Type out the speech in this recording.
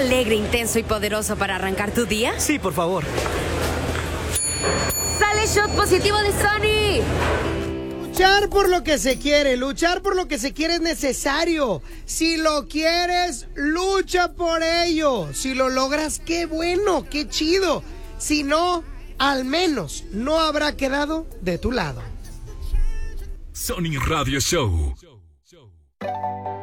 alegre, intenso y poderoso para arrancar tu día? Sí, por favor. ¡Sale shot positivo de Sony! Luchar por lo que se quiere, luchar por lo que se quiere es necesario. Si lo quieres, lucha por ello. Si lo logras, qué bueno, qué chido. Si no, al menos no habrá quedado de tu lado. Sony Radio Show.